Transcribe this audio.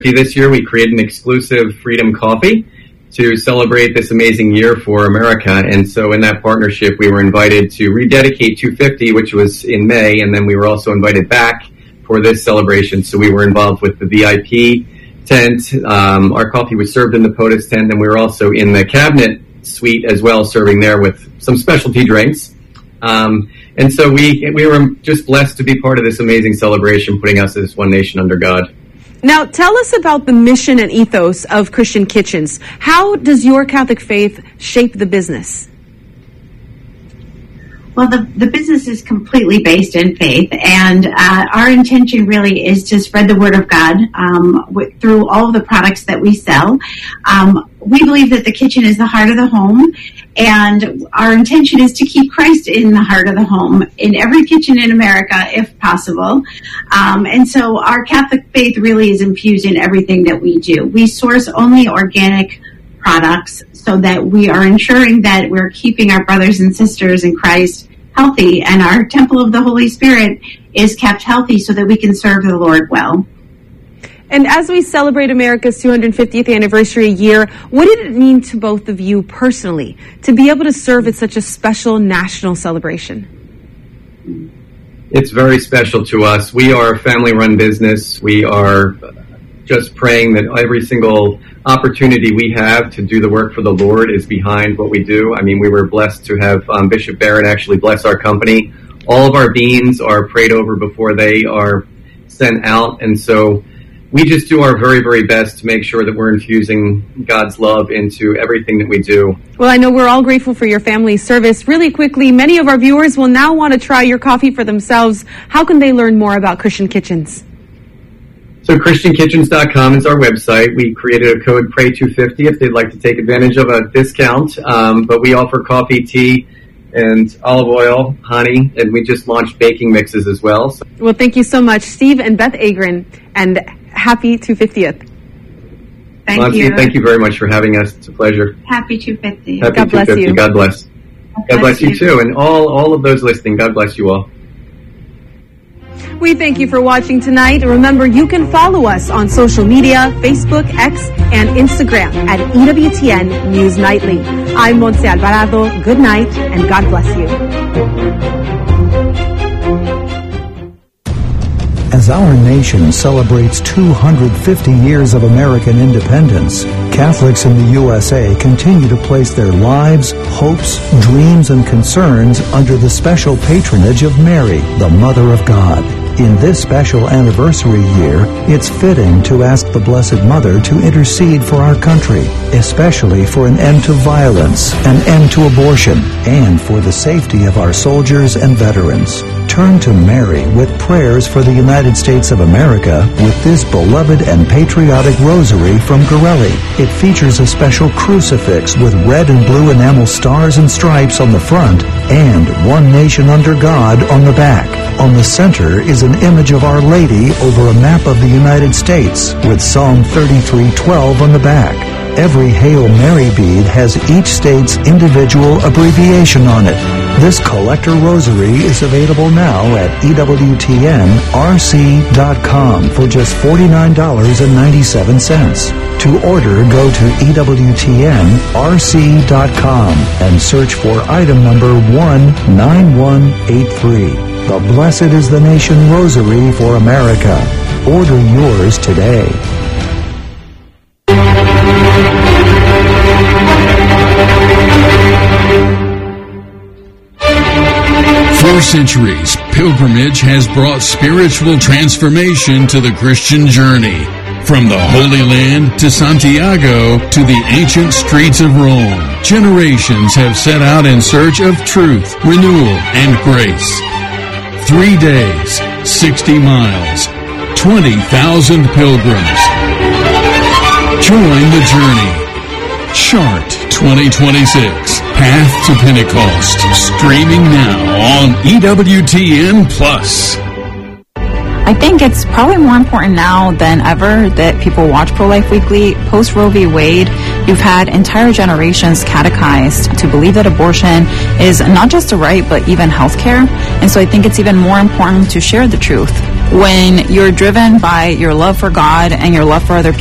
This year we created an exclusive Freedom Coffee to celebrate this amazing year for America. And so in that partnership, we were invited to rededicate 250, which was in May, and then we were also invited back for this celebration. So we were involved with the VIP tent. Our coffee was served in the POTUS tent, and we were also in the cabinet suite as well, serving there with some specialty drinks. And so we were just blessed to be part of this amazing celebration, putting us as one nation under God. Now, tell us about the mission and ethos of Christian Kitchens. How does your Catholic faith shape the business? Well, the business is completely based in faith, and our intention really is to spread the word of God through all of the products that we sell. We believe that the kitchen is the heart of the home, and our intention is to keep Christ in the heart of the home in every kitchen in America, if possible. And so our Catholic faith really is infused in everything that we do. We source only organic products so that we are ensuring that we're keeping our brothers and sisters in Christ healthy, and our temple of the Holy Spirit is kept healthy so that we can serve the Lord well. And as we celebrate America's 250th anniversary year, what did it mean to both of you personally to be able to serve at such a special national celebration? It's very special to us. We are a family-run business. We are just praying that every single opportunity we have to do the work for the Lord is behind what we do. I mean, we were blessed to have Bishop Barrett actually bless our company. All of our beans are prayed over before they are sent out, and so we just do our very, very best to make sure that we're infusing God's love into everything that we do. Well, I know we're all grateful for your family's service. Really quickly, many of our viewers will now want to try your coffee for themselves. How can they learn more about Christian Kitchens? So ChristianKitchens.com is our website. We created a code PRAY250 if they'd like to take advantage of a discount. But we offer coffee, tea, and olive oil, honey, and we just launched baking mixes as well. So. Well, thank you so much, Steve and Beth Agron, and happy 250th. Thank you. Thank you very much for having us. It's a pleasure. Happy 250. Happy God bless 250. you. God bless. God bless you too. And all of those listening, God bless you all. We thank you for watching tonight. Remember, you can follow us on social media, Facebook, X, and Instagram at EWTN News Nightly. I'm Montse Alvarado. Good night, and God bless you. As our nation celebrates 250 years of American independence, Catholics in the USA continue to place their lives, hopes, dreams, and concerns under the special patronage of Mary, the Mother of God. In this special anniversary year, it's fitting to ask the Blessed Mother to intercede for our country, especially for an end to violence, an end to abortion, and for the safety of our soldiers and veterans. Turn to Mary with prayers for the United States of America with this beloved and patriotic rosary from Gorelli. It features a special crucifix with red and blue enamel stars and stripes on the front and One Nation Under God on the back. On the center is an image of Our Lady over a map of the United States with Psalm 33:12 on the back. Every Hail Mary bead has each state's individual abbreviation on it. This collector rosary is available now at EWTNRC.com for just $49.97. To order, go to EWTNRC.com and search for item number 19183. The Blessed is the Nation Rosary for America. Order yours today. For centuries, pilgrimage has brought spiritual transformation to the Christian journey. From the Holy Land to Santiago to the ancient streets of Rome, generations have set out in search of truth, renewal, and grace. 3 days, 60 miles, 20,000 pilgrims. Join the journey. Chart 2026, Path to Pentecost, streaming now on EWTN+. I think it's probably more important now than ever that people watch Pro-Life Weekly. Post Roe v. Wade, you've had entire generations catechized to believe that abortion is not just a right, but even health care. And so I think it's even more important to share the truth. When you're driven by your love for God and your love for other